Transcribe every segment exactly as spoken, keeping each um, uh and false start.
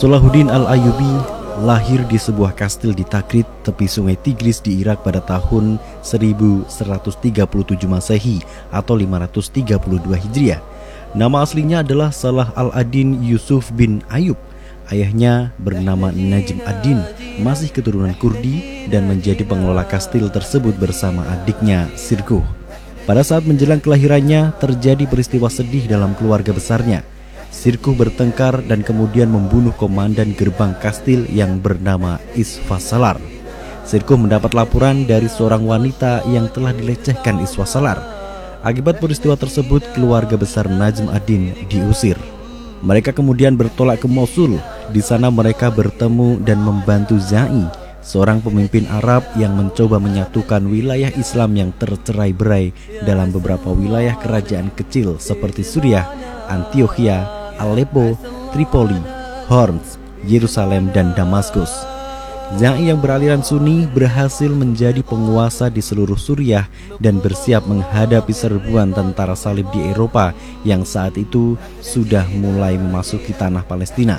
Salahuddin Al-Ayyubi lahir di sebuah kastil di Tikrit, tepi sungai Tigris di Irak pada tahun seribu seratus tiga puluh tujuh Masehi atau lima ratus tiga puluh dua Hijriah. Nama aslinya adalah Salah Al-Adin Yusuf bin Ayub. Ayahnya bernama Najm ad-Din, masih keturunan Kurdi dan menjadi pengelola kastil tersebut bersama adiknya Sirkuh. Pada saat menjelang kelahirannya, terjadi peristiwa sedih dalam keluarga besarnya. Sirkuh bertengkar dan kemudian membunuh komandan gerbang kastil yang bernama Isfasalar. Sirkuh mendapat laporan dari seorang wanita yang telah dilecehkan Isfasalar. Akibat peristiwa tersebut, keluarga besar Najm ad-Din diusir. Mereka kemudian bertolak ke Mosul. Di sana mereka bertemu dan membantu Za'i, seorang pemimpin Arab yang mencoba menyatukan wilayah Islam yang tercerai-berai dalam beberapa wilayah kerajaan kecil seperti Suriah, Antioquia, Aleppo, Tripoli, Homs, Yerusalem, dan Damaskus. Za'i yang beraliran Sunni berhasil menjadi penguasa di seluruh Suriah dan bersiap menghadapi serbuan tentara salib di Eropa yang saat itu sudah mulai memasuki tanah Palestina.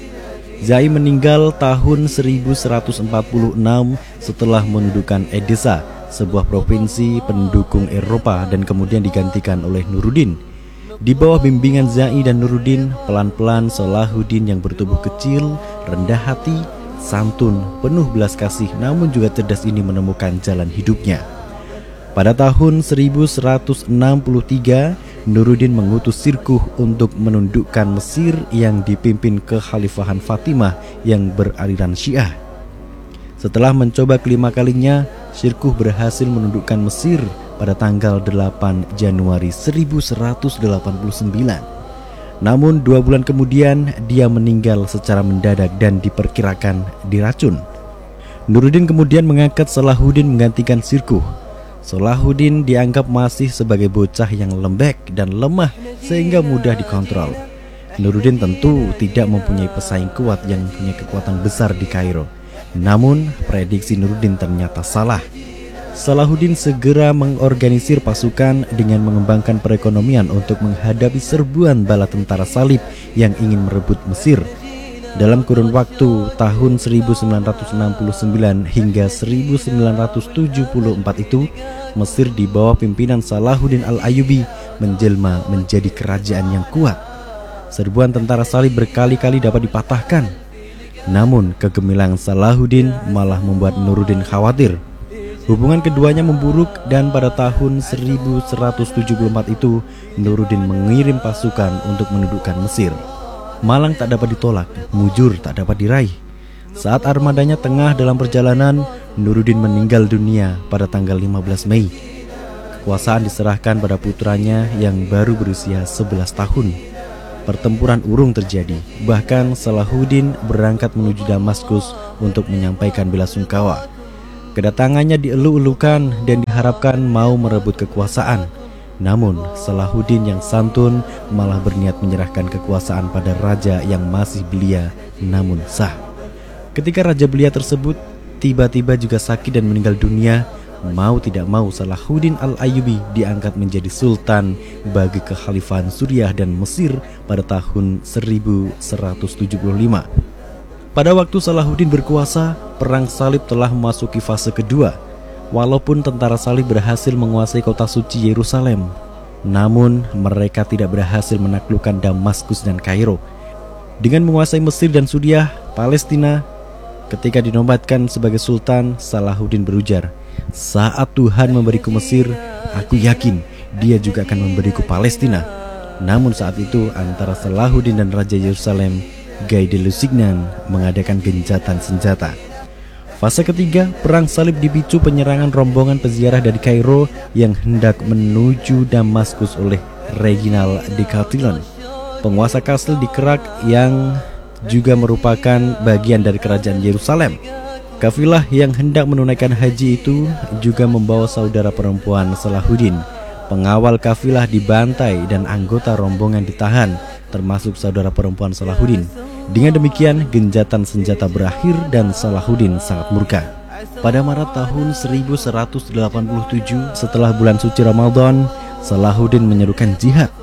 Za'i meninggal tahun seribu seratus empat puluh enam setelah mendudukan Edessa, sebuah provinsi pendukung Eropa, dan kemudian digantikan oleh Nuruddin. Di bawah bimbingan Za'i dan Nuruddin, pelan-pelan Salahuddin yang bertubuh kecil, rendah hati, santun, penuh belas kasih, namun juga cerdas ini menemukan jalan hidupnya. Pada tahun seribu seratus enam puluh tiga, Nuruddin mengutus Sirkuh untuk menundukkan Mesir yang dipimpin kekhalifahan Fatimah yang beraliran Syiah. Setelah mencoba kelima kalinya, Sirkuh berhasil menundukkan Mesir pada tanggal delapan Januari seribu seratus delapan puluh sembilan. Namun dua bulan kemudian dia meninggal secara mendadak dan diperkirakan diracun. Nuruddin kemudian mengangkat Salahuddin menggantikan Sirkuh. Salahuddin dianggap masih sebagai bocah yang lembek dan lemah sehingga mudah dikontrol. Nuruddin tentu tidak mempunyai pesaing kuat yang punya kekuatan besar di Kairo. Namun prediksi Nuruddin ternyata salah. Salahuddin segera mengorganisir pasukan dengan mengembangkan perekonomian untuk menghadapi serbuan bala tentara salib yang ingin merebut Mesir. Dalam kurun waktu tahun seribu sembilan ratus enam puluh sembilan hingga seribu sembilan ratus tujuh puluh empat itu, Mesir di bawah pimpinan Salahuddin Al-Ayyubi menjelma menjadi kerajaan yang kuat. Serbuan tentara salib berkali-kali dapat dipatahkan. Namun kegemilangan Salahuddin malah membuat Nuruddin khawatir. Hubungan keduanya memburuk dan pada tahun seribu seratus tujuh puluh empat itu Nuruddin mengirim pasukan untuk menundukkan Mesir. Malang tak dapat ditolak, mujur tak dapat diraih. Saat armadanya tengah dalam perjalanan, Nuruddin meninggal dunia pada tanggal lima belas Mei. Kekuasaan diserahkan pada putranya yang baru berusia sebelas tahun. Pertempuran urung terjadi, bahkan Salahuddin berangkat menuju Damaskus untuk menyampaikan belasungkawa. Kedatangannya dielu-elukan dan diharapkan mau merebut kekuasaan. Namun Salahuddin yang santun malah berniat menyerahkan kekuasaan pada raja yang masih belia namun sah. Ketika raja belia tersebut tiba-tiba juga sakit dan meninggal dunia, mau tidak mau Salahuddin Al-Ayyubi diangkat menjadi sultan bagi kekhalifahan Suriah dan Mesir pada tahun seribu seratus tujuh puluh lima. Pada waktu Salahuddin berkuasa, perang salib telah memasuki fase kedua. Walaupun tentara salib berhasil menguasai kota suci Yerusalem, namun mereka tidak berhasil menaklukkan Damaskus dan Kairo. Dengan menguasai Mesir dan Suriah, Palestina, ketika dinobatkan sebagai sultan, Salahuddin berujar, "Saat Tuhan memberiku Mesir, aku yakin Dia juga akan memberiku Palestina." Namun saat itu antara Salahuddin dan Raja Yerusalem, Guy de Lusignan, mengadakan gencatan senjata. Fase ketiga, perang salib dipicu penyerangan rombongan peziarah dari Kairo yang hendak menuju Damaskus oleh Reginald de Chatillon, penguasa kastil di Kerak yang juga merupakan bagian dari kerajaan Yerusalem. Kafilah yang hendak menunaikan haji itu juga membawa saudara perempuan Salahuddin. Pengawal kafilah dibantai dan anggota rombongan ditahan, termasuk saudara perempuan Salahuddin. Dengan demikian, gencatan senjata berakhir dan Salahuddin sangat murka. Pada Maret tahun seribu seratus delapan puluh tujuh, setelah bulan suci Ramadan, Salahuddin menyerukan jihad.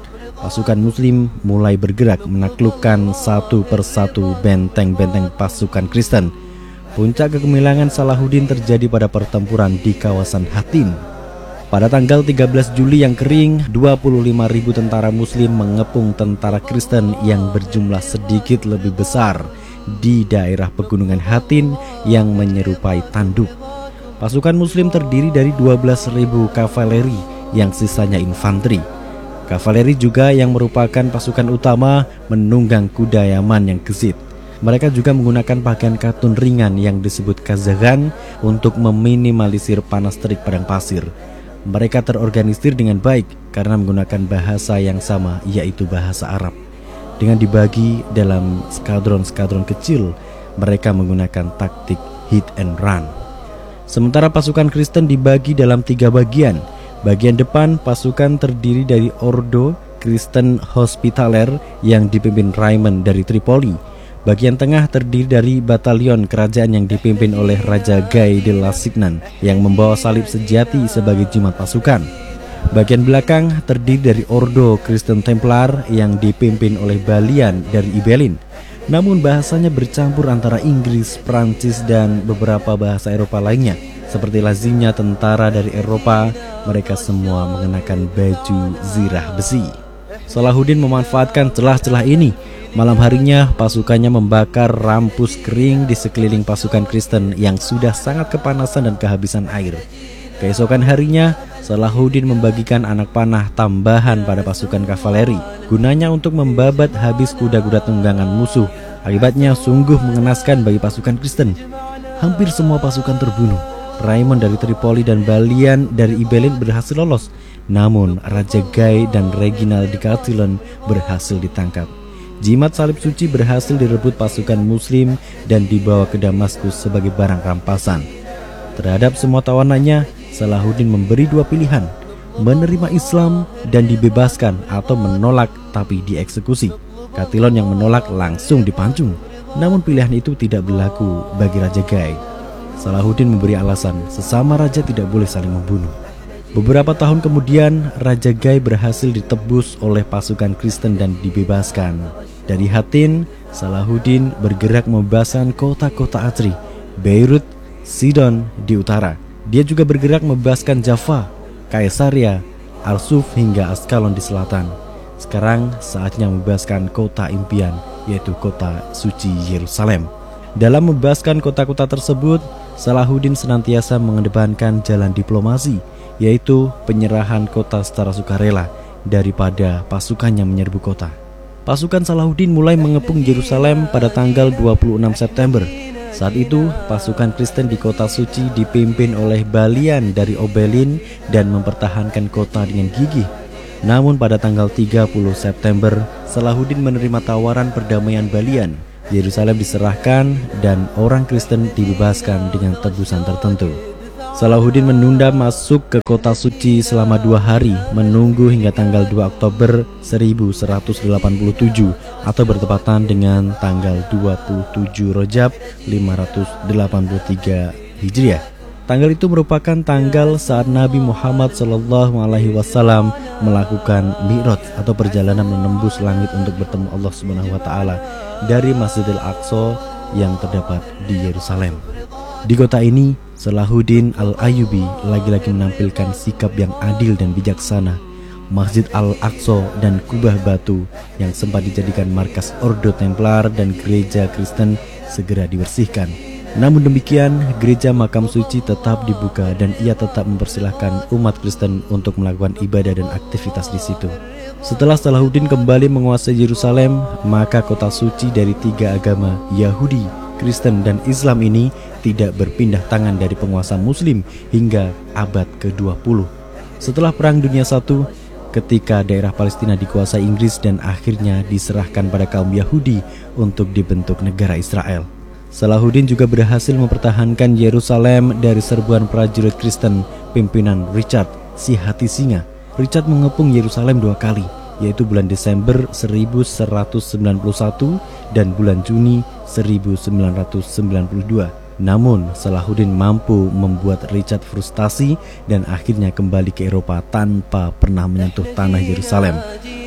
pasukan Muslim mulai bergerak menaklukkan satu persatu benteng-benteng pasukan Kristen. Puncak kegemilangan Salahuddin terjadi pada pertempuran di kawasan Hattin. Pada tanggal tiga belas Juli yang kering, dua puluh lima ribu tentara Muslim mengepung tentara Kristen yang berjumlah sedikit lebih besar di daerah pegunungan Hattin yang menyerupai tanduk. Pasukan Muslim terdiri dari dua belas ribu kavaleri yang sisanya infanteri. Kavaleri juga yang merupakan pasukan utama menunggang kuda Yaman yang gesit. Mereka juga menggunakan pakaian katun ringan yang disebut kazagan untuk meminimalisir panas terik padang pasir. Mereka terorganisir dengan baik karena menggunakan bahasa yang sama, yaitu bahasa Arab. Dengan dibagi dalam skadron-skadron kecil, mereka menggunakan taktik hit and run. Sementara pasukan Kristen dibagi dalam tiga bagian. Bagian depan pasukan terdiri dari Ordo Kristen Hospitaler yang dipimpin Raymond dari Tripoli. Bagian tengah terdiri dari batalion kerajaan yang dipimpin oleh Raja Guy de Lusignan yang membawa salib sejati sebagai jimat pasukan. Bagian belakang terdiri dari Ordo Kristen Templar yang dipimpin oleh Balian dari Ibelin. Namun bahasanya bercampur antara Inggris, Prancis, dan beberapa bahasa Eropa lainnya. Seperti lazimnya tentara dari Eropa, mereka semua mengenakan baju zirah besi. Salahuddin memanfaatkan celah-celah ini. Malam harinya pasukannya membakar rampus kering di sekeliling pasukan Kristen yang sudah sangat kepanasan dan kehabisan air. Keesokan harinya, Salahuddin membagikan anak panah tambahan pada pasukan kavaleri, gunanya untuk membabat habis kuda-kuda tunggangan musuh. Akibatnya sungguh mengenaskan bagi pasukan Kristen. Hampir semua pasukan terbunuh. Raymond dari Tripoli dan Balian dari Ibelin berhasil lolos. Namun Raja Guy dan Reginald de Chatillon berhasil ditangkap. Jimat salib suci berhasil direbut pasukan Muslim dan dibawa ke Damaskus sebagai barang rampasan. Terhadap semua tawanannya, Salahuddin memberi dua pilihan: menerima Islam dan dibebaskan, atau menolak tapi dieksekusi. Chatillon yang menolak langsung dipancung. Namun pilihan itu tidak berlaku bagi Raja Guy. Salahuddin memberi alasan sesama raja tidak boleh saling membunuh. Beberapa tahun kemudian, Raja Guy berhasil ditebus oleh pasukan Kristen dan dibebaskan. Dari Hattin, Salahuddin bergerak membebaskan kota-kota Acre, Beirut, Sidon di utara. Dia juga bergerak membebaskan Jaffa, Kaisaria, Arsuf hingga Askalon di selatan. Sekarang saatnya membebaskan kota impian, yaitu kota suci Yerusalem. Dalam membebaskan kota-kota tersebut, Salahuddin senantiasa mengedepankan jalan diplomasi, yaitu penyerahan kota secara sukarela daripada pasukannya menyerbu kota. Pasukan Salahuddin mulai mengepung Yerusalem pada tanggal dua puluh enam September. Saat itu, pasukan Kristen di kota suci dipimpin oleh Balian dari Obelin dan mempertahankan kota dengan gigih. Namun pada tanggal tiga puluh September, Salahuddin menerima tawaran perdamaian Balian. Yerusalem diserahkan dan orang Kristen dibebaskan dengan tebusan tertentu. Salahuddin menunda masuk ke kota suci selama dua hari, menunggu hingga tanggal dua Oktober seribu seratus delapan puluh tujuh atau bertepatan dengan tanggal dua puluh tujuh Rajab lima ratus delapan puluh tiga Hijriah. Tanggal itu merupakan tanggal saat Nabi Muhammad shallallahu alaihi wasallam melakukan Mi'raj atau perjalanan menembus langit untuk bertemu Allah Subhanahu wa taala dari Masjidil Aqsa yang terdapat di Yerusalem. Di kota ini, Salahuddin Al-Ayyubi lagi-lagi menampilkan sikap yang adil dan bijaksana. Masjid Al-Aqsa dan kubah batu yang sempat dijadikan markas Ordo Templar dan gereja Kristen segera dibersihkan. Namun demikian, gereja makam suci tetap dibuka dan ia tetap mempersilahkan umat Kristen untuk melakukan ibadah dan aktivitas di situ. Setelah Salahuddin kembali menguasai Yerusalem, maka kota suci dari tiga agama, Yahudi, Kristen, dan Islam ini tidak berpindah tangan dari penguasa Muslim hingga abad ke dua puluh. Setelah Perang Dunia Satu, ketika daerah Palestina dikuasai Inggris dan akhirnya diserahkan pada kaum Yahudi untuk dibentuk negara Israel. Salahuddin juga berhasil mempertahankan Yerusalem dari serbuan prajurit Kristen pimpinan Richard si Hati Singa. Richard mengepung Yerusalem dua kali, yaitu bulan Desember seribu seratus sembilan puluh satu dan bulan Juni seribu sembilan ratus sembilan puluh dua. Namun Salahuddin mampu membuat Richard frustasi dan akhirnya kembali ke Eropa tanpa pernah menyentuh tanah Yerusalem.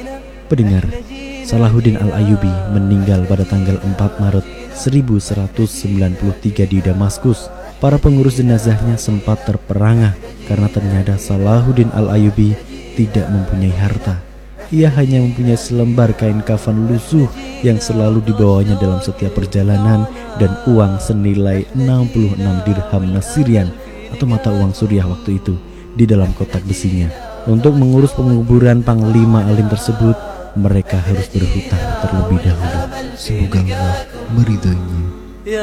Pendengar, Salahuddin Al-Ayyubi meninggal pada tanggal empat Maret seribu seratus sembilan puluh tiga di Damaskus. Para pengurus jenazahnya sempat terperangah karena ternyata Salahuddin Al-Ayyubi tidak mempunyai harta. Ia hanya mempunyai selembar kain kafan lusuh yang selalu dibawanya dalam setiap perjalanan dan uang senilai enam puluh enam dirham Nasirian atau mata uang Suriah waktu itu di dalam kotak besinya. Untuk mengurus penguburan Panglima Alim tersebut, mereka harus berhutang terlebih dahulu. Semoga Allah meridhoinya.